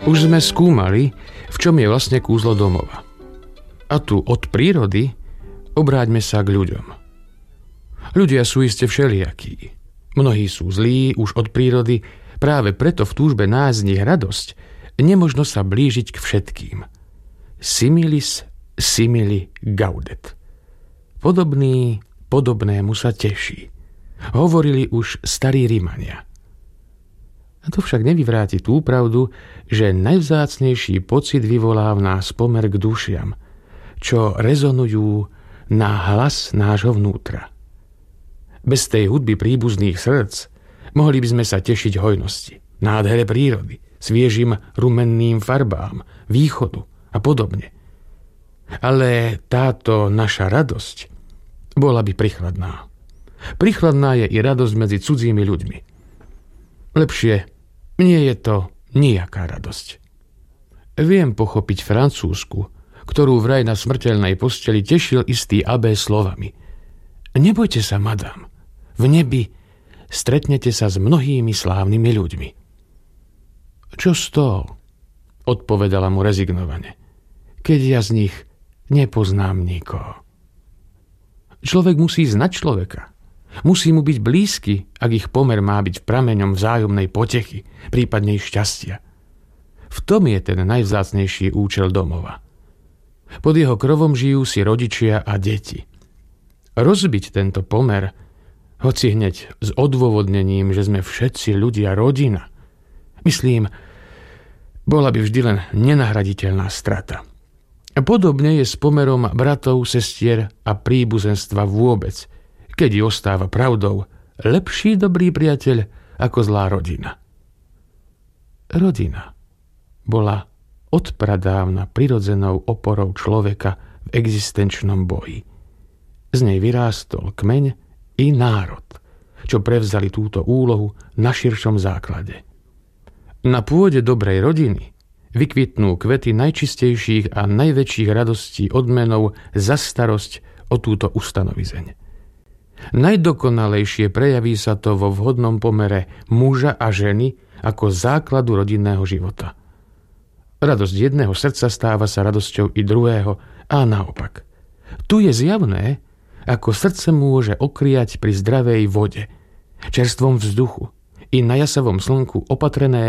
Už sme skúmali, v čom je vlastne kúzlo domova. A tu od prírody obráťme sa k ľuďom. Ľudia sú iste všelijakí. Mnohí sú zlí už od prírody, práve preto v túžbe nájsť z nich radosť nemožno sa blížiť k všetkým. Similis simili gaudet. Podobný podobnému sa teší. Hovorili už starí Rimania. A to však nevyvráti tú pravdu, že najvzácnejší pocit vyvolá v nás pomer k dušiam, čo rezonujú na hlas nášho vnútra. Bez tej hudby príbuzných srdc mohli by sme sa tešiť hojnosti, nádhere prírody, sviežim rumenným farbám, východu a podobne. Ale táto naša radosť bola by prichladná. Prichladná je i radosť medzi cudzími ľuďmi. Lepšie, nie je to nejaká radosť. Viem pochopiť Francúzsku, ktorú vraj na smrteľnej posteli tešil istý abbé slovami: Nebojte sa, madam, v nebi stretnete sa s mnohými slávnymi ľuďmi. Čo z toho? Odpovedala mu rezignovane. Keď ja z nich nepoznám nikoho. Človek musí znať človeka. Musí mu byť blízky, ak ich pomer má byť prameňom vzájomnej potechy, prípadne šťastia. V tom je ten najvzácnejší účel domova. Pod jeho krovom žijú si rodičia a deti. Rozbiť tento pomer, hoci hneď s odôvodnením, že sme všetci ľudia rodina, myslím, bola by vždy len nenahraditeľná strata. Podobne je s pomerom bratov, sestier a príbuzenstva vôbec, keď ostáva pravdou lepší dobrý priateľ ako zlá rodina. Rodina bola odpradávna prirodzenou oporou človeka v existenčnom boji. Z nej vyrástol kmeň i národ, čo prevzali túto úlohu na širšom základe. Na pôde dobrej rodiny vykvitnú kvety najčistejších a najväčších radostí odmenou za starosť o túto ustanovizeň. Najdokonalejšie prejaví sa to vo vhodnom pomere muža a ženy ako základu rodinného života. Radosť jedného srdca stáva sa radosťou i druhého a naopak. Tu je zjavné, ako srdce môže okriať pri zdravej vode, čerstvom vzduchu i na jasavom slnku opatrené